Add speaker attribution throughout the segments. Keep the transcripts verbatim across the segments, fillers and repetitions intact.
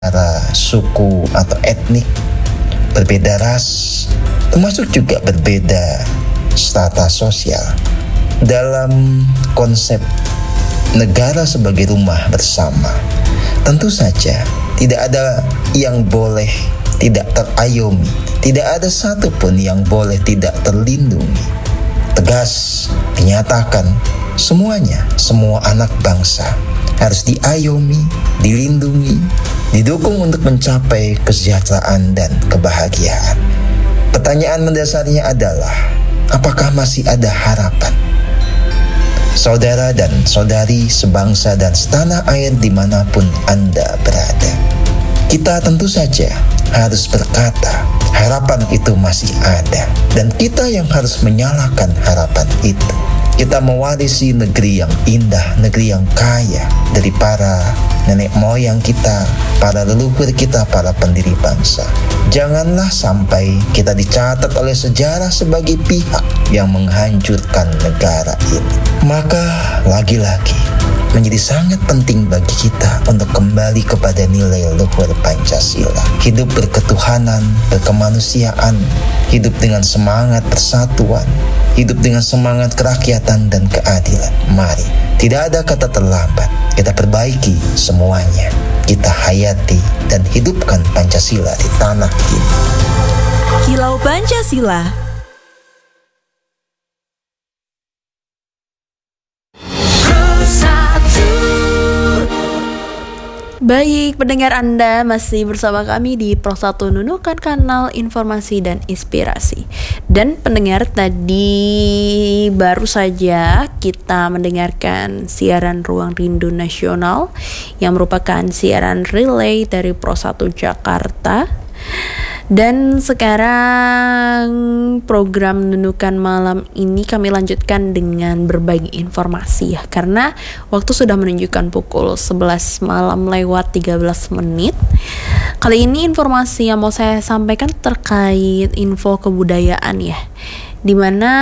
Speaker 1: suku atau etnik, berbeda ras, termasuk juga berbeda strata sosial. Dalam konsep negara sebagai rumah bersama, tentu saja tidak ada yang boleh tidak terayomi, tidak ada satupun yang boleh tidak terlindungi. Tegas dinyatakan, semuanya, semua anak bangsa harus diayomi, dilindungi, didukung untuk mencapai kesejahteraan dan kebahagiaan. Pertanyaan mendasarnya adalah, apakah masih ada harapan? Saudara dan saudari sebangsa dan setanah air dimanapun Anda berada, kita tentu saja harus berkata, harapan itu masih ada. Dan kita yang harus menyalakan harapan itu. Kita mewarisi negeri yang indah, negeri yang kaya dari para nenek moyang kita, para leluhur kita, para pendiri bangsa. Janganlah sampai kita dicatat oleh sejarah sebagai pihak yang menghancurkan negara ini. Maka lagi-lagi menjadi sangat penting bagi kita untuk kembali kepada nilai luhur Pancasila. Hidup berketuhanan, berkemanusiaan, hidup dengan semangat persatuan, hidup dengan semangat kerakyatan dan keadilan. Mari, tidak ada kata terlambat. Kita perbaiki semuanya. Kita hayati dan hidupkan Pancasila di tanah ini.
Speaker 2: Kilau Pancasila. Baik, pendengar Anda masih bersama kami di Pro satu Nunukan, kanal informasi dan inspirasi. Dan pendengar, tadi baru saja kita mendengarkan siaran Ruang Rindu Nasional yang merupakan siaran relay dari Pro satu Jakarta. Dan sekarang program Nunukan Malam ini kami lanjutkan dengan berbagi informasi ya, karena waktu sudah menunjukkan pukul sebelas malam lewat tiga belas menit. Kali ini informasi yang mau saya sampaikan terkait info kebudayaan ya, dimana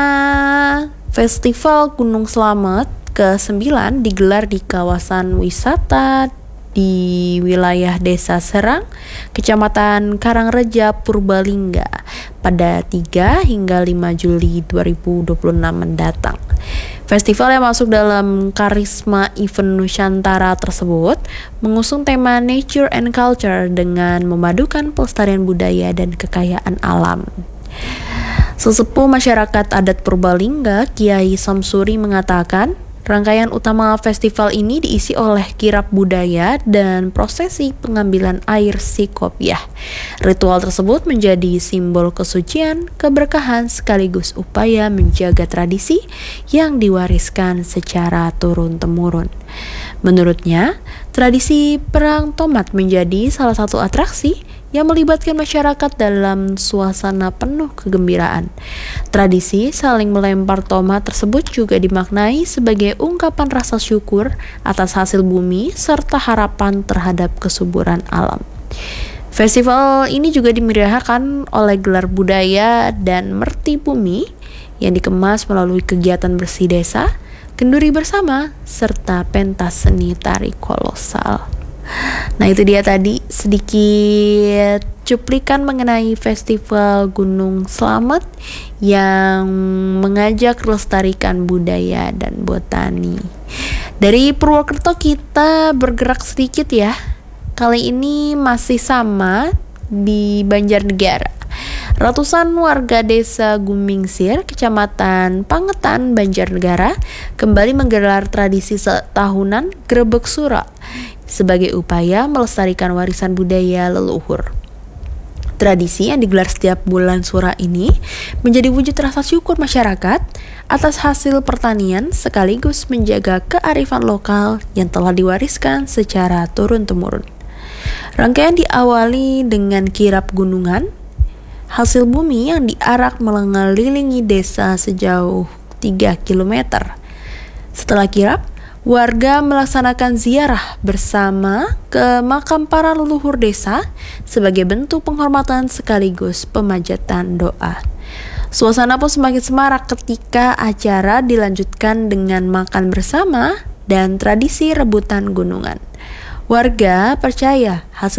Speaker 2: Festival Gunung Slamet ke sembilan digelar di kawasan wisata di wilayah Desa Serang, Kecamatan Karangreja, Purbalingga pada tiga hingga lima Juli dua ribu dua puluh enam mendatang. Festival yang masuk dalam Karisma Event Nusantara tersebut mengusung tema Nature and Culture dengan memadukan pelestarian budaya dan kekayaan alam. Sesepuh masyarakat adat Purbalingga, Kiai Samsuri mengatakan, rangkaian utama festival ini diisi oleh kirap budaya dan prosesi pengambilan air Sikopiah. Ritual tersebut menjadi simbol kesucian, keberkahan sekaligus upaya menjaga tradisi yang diwariskan secara turun-temurun. Menurutnya, tradisi perang tomat menjadi salah satu atraksi yang melibatkan masyarakat dalam suasana penuh kegembiraan. Tradisi saling melempar tomat tersebut juga dimaknai sebagai ungkapan rasa syukur atas hasil bumi serta harapan terhadap kesuburan alam. Festival ini juga dimeriahkan oleh gelar budaya dan merti bumi yang dikemas melalui kegiatan bersih desa, kenduri bersama, serta pentas seni tari kolosal. Nah, itu dia tadi sedikit cuplikan mengenai Festival Gunung Slamet yang mengajak melestarikan budaya dan botani. Dari Purwokerto kita bergerak sedikit ya. Kali ini masih sama di Banjarnegara. Ratusan warga desa Gumingsir, Kecamatan Pangetan, Banjarnegara kembali menggelar tradisi tahunan Grebek Sura sebagai upaya melestarikan warisan budaya leluhur. Tradisi yang digelar setiap bulan Sura ini menjadi wujud rasa syukur masyarakat atas hasil pertanian sekaligus menjaga kearifan lokal yang telah diwariskan secara turun-temurun. Rangkaian diawali dengan kirap gunungan, hasil bumi yang diarak mengelilingi desa sejauh tiga kilometer. Setelah kirap, warga melaksanakan ziarah bersama ke makam para leluhur desa sebagai bentuk penghormatan sekaligus pemajatan doa. Suasana pun semakin semarak ketika acara dilanjutkan dengan makan bersama dan tradisi rebutan gunungan. Warga percaya hasil